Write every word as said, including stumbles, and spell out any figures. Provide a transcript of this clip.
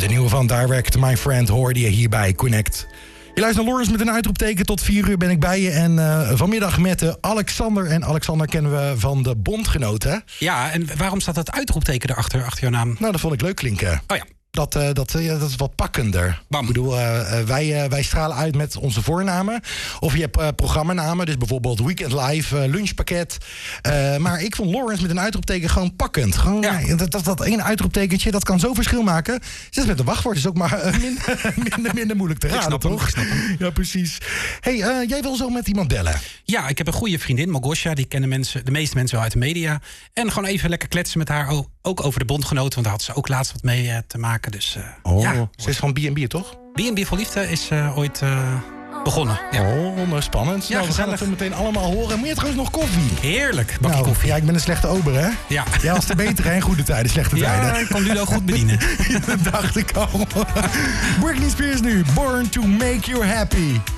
De nieuwe van Direct, My Friend, hoorde je hier bij Connect. Je luistert naar Lawrence met een uitroepteken. Tot vier uur ben ik bij je. En uh, vanmiddag met uh, Alexander. En Alexander kennen we van de Bondgenoten. Ja, en waarom staat dat uitroepteken erachter, achter jouw naam? Nou, dat vond ik leuk klinken. Oh ja. Dat, uh, dat, uh, dat is wat pakkender. Bam. Ik bedoel, uh, uh, wij, uh, wij stralen uit met onze voornamen. Of je hebt uh, programmanamen. Dus bijvoorbeeld Weekend Live, uh, Lunchpakket. Uh, maar ik vond Lawrence met een uitroepteken gewoon pakkend. Gewoon, ja. Ja, dat, dat, dat ene uitroeptekentje, dat kan zo verschil maken. Zelfs met een wachtwoord is ook maar uh, minder, minder, minder moeilijk te raden, toch? Hem, ja, precies. Hey, uh, jij wil zo met iemand bellen? Ja, ik heb een goede vriendin, Malgosia. Die kennen mensen, de meeste mensen wel uit de media. En gewoon even lekker kletsen met haar. Ook over de Bondgenoten, want daar had ze ook laatst wat mee uh, te maken. Dus, uh, oh, ja, ze is van B en B, toch? B en B voor Liefde is uh, ooit uh, begonnen. Ja. Oh, nou, spannend. Ja, nou, we gaan het zo meteen allemaal horen. Moet je trouwens nog koffie? Heerlijk, bakje nou, koffie. Ja, ik ben een slechte ober, hè? Ja. Jij was de betere en goede tijden, slechte ja, tijden. ik kan Ludo goed bedienen. Dat dacht ik al. Britney Spears nu. Born to make you happy.